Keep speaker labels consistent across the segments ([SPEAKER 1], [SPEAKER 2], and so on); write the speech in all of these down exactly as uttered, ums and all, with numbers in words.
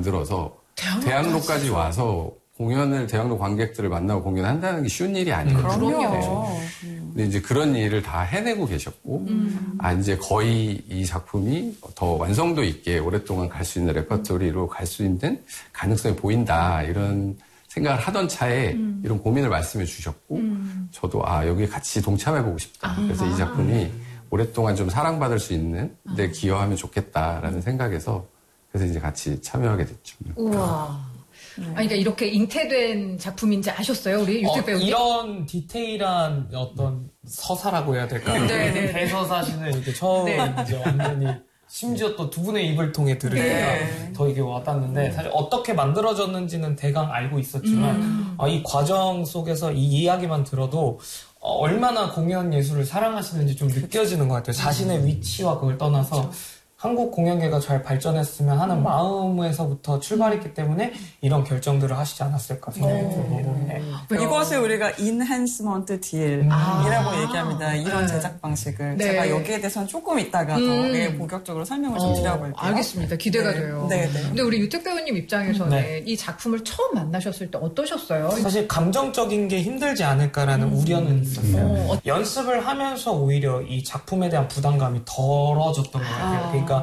[SPEAKER 1] 만들어서
[SPEAKER 2] 대학로까지,
[SPEAKER 1] 대학로까지 와서 공연을, 대학로 관객들을 만나고 공연한다는 게 쉬운 일이 아니거든요.
[SPEAKER 2] 그럼요.
[SPEAKER 1] 근데 이제 그런 일을 다 해내고 계셨고, 음. 아, 이제 거의 이 작품이 더 완성도 있게 오랫동안 갈 수 있는 레퍼토리로 갈 수 있는 가능성이 보인다. 이런 생각을 하던 차에 음. 이런 고민을 말씀해 주셨고, 음. 저도 아, 여기에 같이 동참해보고 싶다. 아. 그래서 이 작품이 오랫동안 좀 사랑받을 수 있는 데 기여하면 좋겠다라는 생각에서 그래서 이제 같이 참여하게 됐죠.
[SPEAKER 2] 우와. 네. 아니, 그러니까 이렇게 잉태된 작품인지 아셨어요? 우리 유튜브
[SPEAKER 3] 어,
[SPEAKER 2] 배우님?
[SPEAKER 3] 이런 디테일한 어떤 서사라고 해야 될까요?
[SPEAKER 2] 네, 네.
[SPEAKER 3] 대서사시는 이렇게 처음 네. 이제 완전히 심지어 또 두 분의 입을 통해 들으니까 네. 더 이게 와닿는데 사실 어떻게 만들어졌는지는 대강 알고 있었지만 음. 어, 이 과정 속에서 이 이야기만 들어도 어, 얼마나 공연 예술을 사랑하시는지 좀 느껴지는 것 같아요. 자신의 위치와 그걸 떠나서 그렇죠. 한국 공연계가 잘 발전했으면 하는 음. 마음에서부터 출발했기 때문에 이런 결정들을 하시지 않았을까 생각이 들고 네.
[SPEAKER 4] 이것을 우리가 인핸스먼트 딜이라고 아. 얘기합니다. 이런 네. 제작 방식을 네. 제가 여기에 대해서는 조금 이따가 음. 더 본격적으로 설명을 좀 드려볼게요.
[SPEAKER 2] 어, 알겠습니다. 기대가
[SPEAKER 4] 네.
[SPEAKER 2] 돼요.
[SPEAKER 4] 네, 네.
[SPEAKER 2] 근데 우리 유택 배우님 입장에서는 네. 이 작품을 처음 만나셨을 때 어떠셨어요?
[SPEAKER 3] 사실 감정적인 게 힘들지 않을까라는 음. 우려는 있었어요. 음. 어. 연습을 하면서 오히려 이 작품에 대한 부담감이 덜어졌던 것 같아요. 아. 그러니까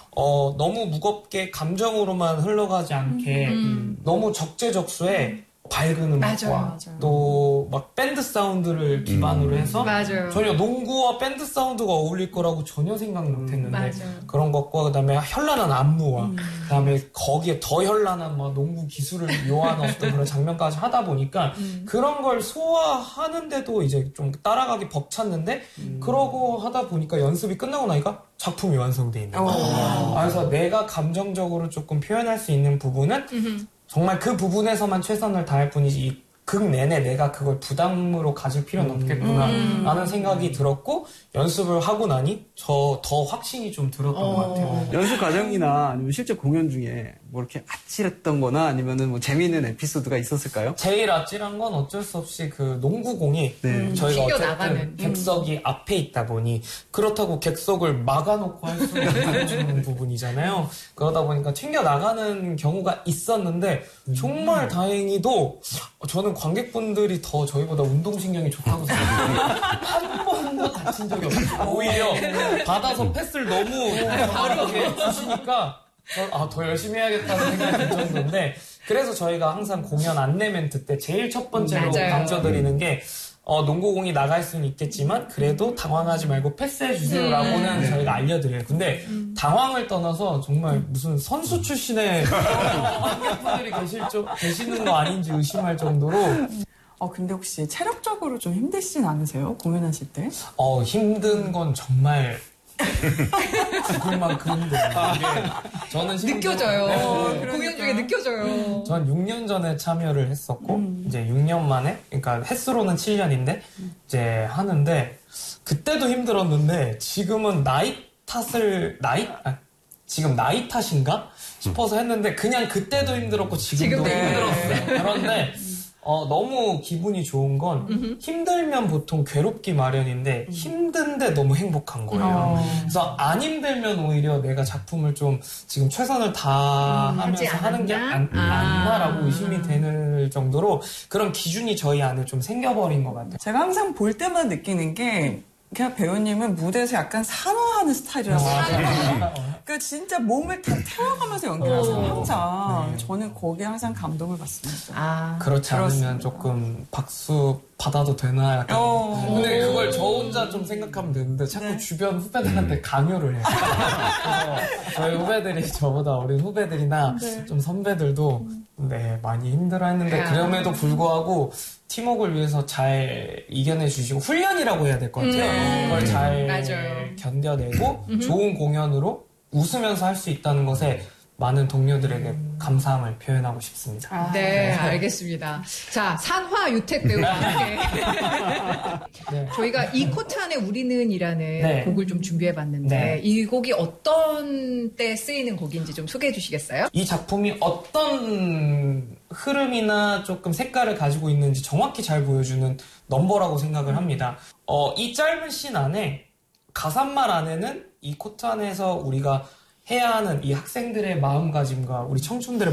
[SPEAKER 3] 어, 너무 무겁게 감정으로만 흘러가지 않게 음. 너무 적재적소에 밝은 음악과 또 막 밴드 사운드를 기반으로 해서
[SPEAKER 2] 맞아요.
[SPEAKER 3] 전혀 농구와 밴드 사운드가 어울릴 거라고 전혀 생각 못했는데
[SPEAKER 2] 맞아요.
[SPEAKER 3] 그런 것과 그다음에 현란한 안무와 음. 그다음에 거기에 더 현란한 막 농구 기술을 요하는 어떤 그런 장면까지 하다 보니까 음. 그런 걸 소화하는데도 이제 좀 따라가기 벅찼는데 음. 그러고 하다 보니까 연습이 끝나고 나니까 작품이 완성돼 있는 거예요. 그래서 내가 감정적으로 조금 표현할 수 있는 부분은 음흠. 정말 그 부분에서만 최선을 다할 뿐이지 이 극 내내 내가 그걸 부담으로 가질 필요는 없겠구나 음. 라는 생각이 들었고 연습을 하고 나니 저 더 확신이 좀 들었던 어. 것 같아요.
[SPEAKER 5] 연습 과정이나 아니면 실제 공연 중에 뭐 이렇게 아찔했던 거나 아니면은 뭐 재미있는 에피소드가 있었을까요?
[SPEAKER 3] 제일 아찔한 건 어쩔 수 없이 그 농구공이 네. 음, 저희가 어쨌든 나가는. 객석이 음. 앞에 있다 보니 그렇다고 객석을 막아놓고 할 수는 없는 부분이잖아요. 그러다 보니까 챙겨 나가는 경우가 있었는데 정말 음. 다행히도 저는 관객분들이 더 저희보다 운동신경이 좋다고 생각해요. 한 번도 다친 적이 없어요. 오히려 받아서 패스를 너무 바르게 주시니까 아, 더 열심히 해야겠다는 생각이 들 정도인데 그래서 저희가 항상 공연 안내 멘트 때 제일 첫 번째로 강조드리는 게 어, 농구공이 나갈 수는 있겠지만 그래도 당황하지 말고 패스해주세요라고는 음. 저희가 알려드려요. 근데 음. 당황을 떠나서 정말 무슨 선수 출신의 관객분들이 계실 조, 계시는 거 아닌지 의심할 정도로
[SPEAKER 4] 어, 근데 혹시 체력적으로 좀 힘드시진 않으세요? 공연하실 때?
[SPEAKER 3] 어, 힘든 건 정말 죽을 만큼 힘들어요. 저는
[SPEAKER 2] 느껴져요. 네. 공연 중에 느껴져요.
[SPEAKER 3] 전 육 년 전에 참여를 했었고 음. 이제 육 년 만에 그러니까 횟수로는 칠 년인데 음. 이제 하는데 그때도 힘들었는데 지금은 나이 탓을 나이 아, 지금 나이 탓인가 싶어서 했는데 그냥 그때도 힘들었고 지금도, 지금도 힘들었어요. 그런데 어, 너무 기분이 좋은 건 음흠. 힘들면 보통 괴롭기 마련인데 음. 힘든데 너무 행복한 거예요. 어. 그래서 안 힘들면 오히려 내가 작품을 좀 지금 최선을 다하면서 음, 하는 게 안, 아. 아니나라고 의심이 되는 정도로 그런 기준이 저희 안에 좀 생겨버린 것 같아요.
[SPEAKER 4] 제가 항상 볼 때마다 느끼는 게 그냥 배우님은 무대에서 약간 산화하는 스타일이라서 그러니까 진짜 몸을 다 태워가면서 연기하세요. 어. 항상 네. 저는 거기에 항상 감동을 받습니다.
[SPEAKER 3] 아, 그렇지 그렇습니다. 않으면 조금 박수 받아도 되나 약간 어. 근데 그걸 저 혼자 좀 생각하면 되는데 자꾸 네. 주변 후배들한테 강요를 해요. 그래서 저희 후배들이 저보다 어린 후배들이나 네. 좀 선배들도 네 많이 힘들어했는데 그럼에도 불구하고 팀워크를 위해서 잘 이겨내 주시고 훈련이라고 해야 될 것 같아요. 음. 그걸 잘 맞아요. 견뎌내고 음흠. 좋은 공연으로 웃으면서 할 수 있다는 것에 많은 동료들에게 음. 감사함을 표현하고 싶습니다.
[SPEAKER 2] 아, 네, 알겠습니다. 자, 산화 유택 배우와 함께 네. 저희가 이 코트 안에 우리는이라는 네. 곡을 좀 준비해봤는데 네. 이 곡이 어떤 때 쓰이는 곡인지 좀 소개해 주시겠어요?
[SPEAKER 3] 이 작품이 어떤 흐름이나 조금 색깔을 가지고 있는지 정확히 잘 보여주는 넘버라고 생각을 합니다. 어, 이 짧은 씬 안에 가사말 안에는 이 코트 안에서 우리가 해야 하는 이 학생들의 마음가짐과 우리 청춘들의